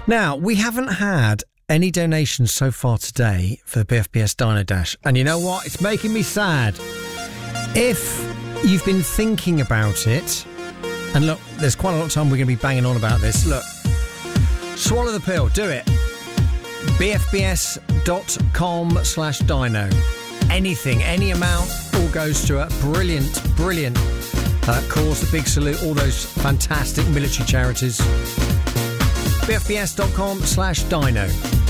Now, we haven't had any donations so far today for the BFBS Dino Dash. And you know what? It's making me sad. If you've been thinking about it, and look, there's quite a lot of time we're going to be banging on about this. Look, swallow the pill. Do it. bfbs.com/dino. Anything, any amount, all goes to a brilliant cause. A big salute, all those fantastic military charities. bfbs.com/dino.